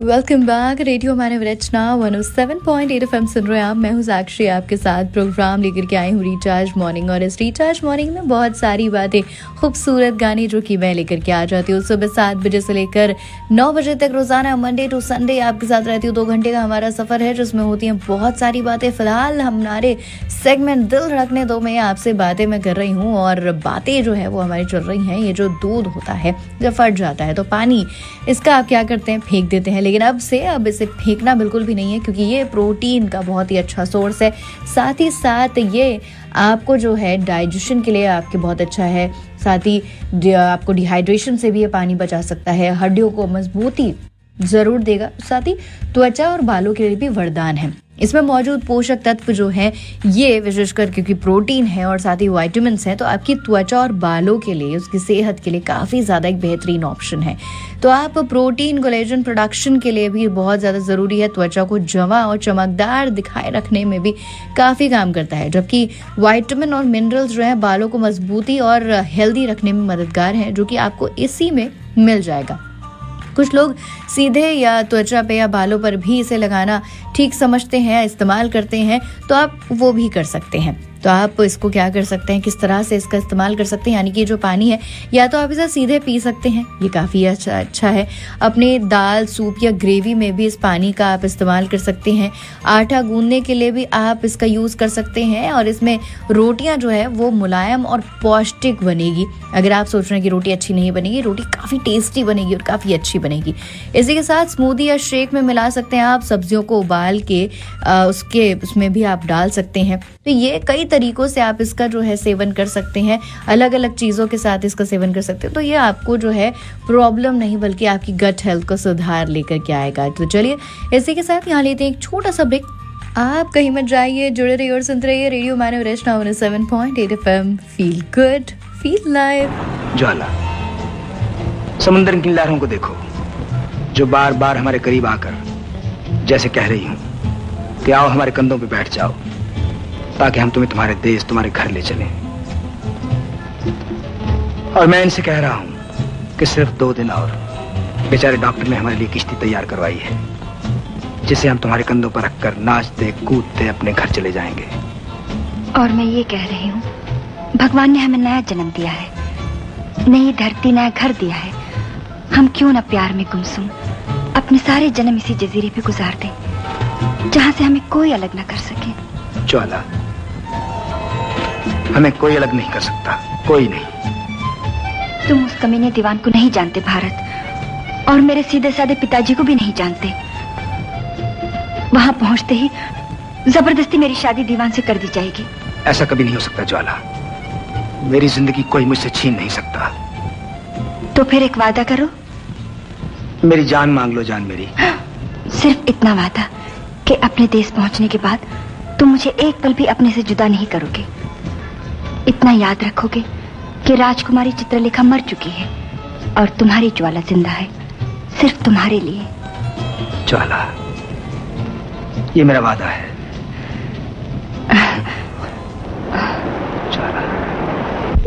Welcome back. Radio मानव रचना 107.8 FM सुन रहे हैं आप। मैं हूँ साक्षी, आपके साथ प्रोग्राम लेकर के आई हूँ रिचार्ज मॉर्निंग। और इस रिचार्ज मॉर्निंग में बहुत सारी बातें, खूबसूरत गाने जो कि मैं लेकर के आ जाती हूँ सुबह 7 बजे से लेकर 9 बजे तक रोजाना मंडे टू संडे आपके साथ रहती हूँ। 2 घंटे का हमारा सफर है जिसमें होती हैं बहुत सारी बातें। फिलहाल हमारे सेगमेंट दिल धड़कने दो में आपसे बातें मैं कर रही हूँ, और बातें जो है वो हमारी चल रही हैं। ये जो दूध होता है जब फट जाता है तो पानी इसका आप क्या करते हैं, फेंक देते हैं। लेकिन अब इसे फेंकना बिल्कुल भी नहीं है, क्योंकि ये प्रोटीन का बहुत ही अच्छा सोर्स है। साथ ही साथ ये आपको जो है डाइजेशन के लिए आपके बहुत अच्छा है। साथ ही आपको डिहाइड्रेशन से भी ये पानी बचा सकता है। हड्डियों को मजबूती जरूर देगा। साथ ही त्वचा और बालों के लिए भी वरदान है। इसमें मौजूद पोषक तत्व जो है ये विशेषकर क्योंकि प्रोटीन है और साथ ही विटामिन्स हैं, तो आपकी त्वचा और बालों के लिए, उसकी सेहत के लिए काफ़ी ज़्यादा एक बेहतरीन ऑप्शन है। तो आप प्रोटीन कोलेजन प्रोडक्शन के लिए भी बहुत ज़्यादा ज़रूरी है। त्वचा को जमा और चमकदार दिखाए रखने में भी काफ़ी काम करता है। जबकि विटामिन और मिनरल्स जो है बालों को मजबूती और हेल्दी रखने में मददगार हैं, जो कि आपको इसी में मिल जाएगा। कुछ लोग सीधे या त्वचा पे या बालों पर भी इसे लगाना ठीक समझते हैं, इस्तेमाल करते हैं, तो आप वो भी कर सकते हैं। तो आप इसको क्या कर सकते हैं, किस तरह से इसका इस्तेमाल कर सकते हैं, यानी कि जो पानी है या तो आप इसे सीधे पी सकते हैं, ये काफ़ी अच्छा है। अपने दाल, सूप या ग्रेवी में भी इस पानी का आप इस्तेमाल कर सकते हैं। आटा गूंदने के लिए भी आप इसका यूज़ कर सकते हैं, और इसमें रोटियां जो है वो मुलायम और पौष्टिक बनेगी। अगर आप सोच रहे हैं कि रोटी अच्छी नहीं बनेगी, रोटी काफ़ी टेस्टी बनेगी और काफ़ी अच्छी बनेगी। इसी के साथ स्मूदी या शेक में मिला सकते हैं आप। सब्जियों को उबाल के उसमें भी आप डाल सकते हैं। तो ये कई तरीकों से आप इसका जो है सेवन कर सकते हैं। अलग अलग चीज़ों के साथ इसका सेवन कर सकते हैं। तो ये आपको जो है प्रॉब्लम नहीं बल्कि आपकी गट हेल्थ को सुधार लेकर के आएगा। तो चलिए इसी के साथ यहाँ लेते हैं एक छोटा सा ब्रेक। आप कहीं मत जाइए, जुड़े रहिए और सुनते रहिए रेडियो मानव रचना 107.8 FM। Feel good, feel live. ज्वाला, समुद्र की लहरों को देखो जो बार बार हमारे करीब आकर जैसे कह रही हूं कि आओ हमारे कंधों पे बैठ जाओ, ताकि हम तुम्हें तुम्हारे देश, तुम्हारे घर ले चलें। और मैं इनसे कह रहा हूं कि सिर्फ 2 दिन और। बेचारे डॉक्टर ने हमारे लिए किश्ती तैयार करवाई है, जिसे हम तुम्हारे कंधों पर रखकर नाचते कूदते अपने घर चले जाएंगे। और मैं ये कह रही हूँ, भगवान ने हमें नया जन्म दिया है, नई धरती, नया घर दिया है। हम क्यों न प्यार में गुमसुम अपने सारे जन्म इसी जजीरे पे गुजार दें, जहाँ से हमें कोई अलग न कर सके। ज्वाला, हमें कोई अलग नहीं कर सकता, कोई नहीं। तुम उस कमीने दीवान को नहीं जानते भारत, और मेरे सीधे साधे पिताजी को भी नहीं जानते। वहां पहुंचते ही जबरदस्ती मेरी शादी दीवान से कर दी जाएगी। ऐसा कभी नहीं हो सकता ज्वाला। मेरी जिंदगी कोई मुझसे छीन नहीं सकता। तो फिर एक वादा करो। मेरी जान मांग लो, जान मेरी। सिर्फ इतना वादा कि अपने देश पहुंचने के बाद तुम मुझे एक पल भी अपने से जुदा नहीं करोगे। इतना याद रखोगे कि राजकुमारी चित्रलेखा मर चुकी है और तुम्हारी ज्वाला जिंदा है, सिर्फ तुम्हारे लिए। ज्वाला, ये मेरा वादा है।